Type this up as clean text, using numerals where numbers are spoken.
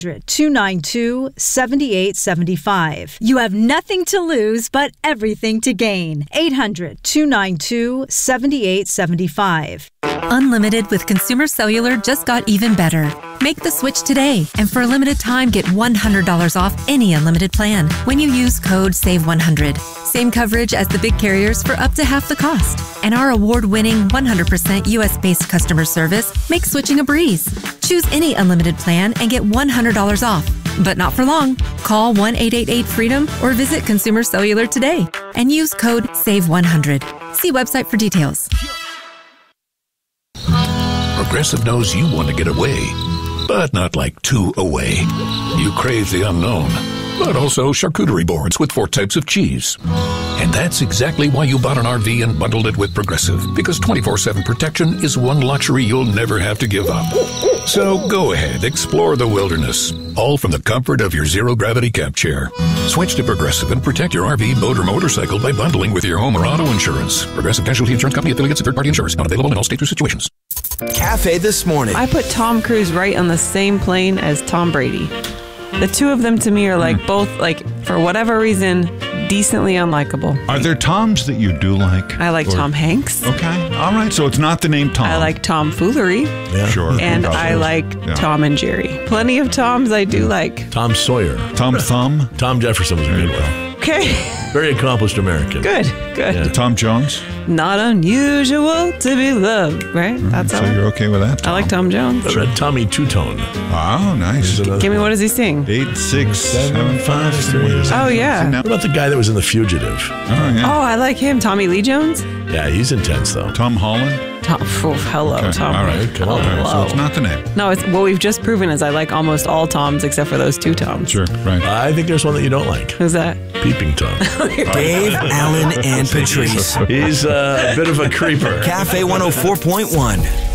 800-292-7875. You have nothing to lose, but everything to gain. 800-292-7875. Unlimited with Consumer Cellular just got even better. Make the switch today, and for a limited time, get $100 off any unlimited plan when you use code SAVE100. Same coverage as the big carriers for up to half the cost. And our award-winning 100% U.S.-based customer service makes switching a breeze. Choose any unlimited plan and get $100 off. But not for long. Call 1-888-FREEDOM or visit Consumer Cellular today and use code SAVE100. See website for details. Progressive knows you want to get away, but not like too away. You crave the unknown, but also charcuterie boards with 4 types of cheese. And that's exactly why you bought an RV and bundled it with Progressive, because 24/7 protection is one luxury you'll never have to give up. So go ahead, explore the wilderness, all from the comfort of your zero-gravity camp chair. Switch to Progressive and protect your RV, boat, or motorcycle by bundling with your home or auto insurance. Progressive Casualty Insurance Company, affiliates, and third-party insurers. Not available in all states or situations. Cafe This Morning. I put Tom Cruise right on the same plane as Tom Brady. The two of them to me are like both, like, for whatever reason, decently unlikable. Are there Toms that you do like? I like Tom Hanks. Okay. All right. So it's not the name Tom. I like Tom Foolery. Yeah. Sure. And I like Tom and Jerry. Plenty of Toms I do like. Tom Sawyer. Tom Thumb. Tom Jefferson was a good one. Okay. Very accomplished American. Good. Yeah. Tom Jones. Not unusual to be loved, right? That's so you're okay with that, Tom? I like Tom Jones. Tommy Two-Tone. Oh, nice. Give me, what does he sing? 8, 6, 7, 5, 3. Oh, yeah. What about the guy that was in The Fugitive? Oh, yeah. Oh, I like him. Tommy Lee Jones? Yeah, he's intense, though. Tom Holland? Hello, okay. Tom. All right, come on. Right, so it's not the name. No, it's what we've just proven is I like almost all Toms except for those 2 Toms. Sure, right. I think there's one that you don't like. Who's that? Peeping Tom. Dave, Allen, and Patrice. He's a bit of a creeper. Cafe 104.1.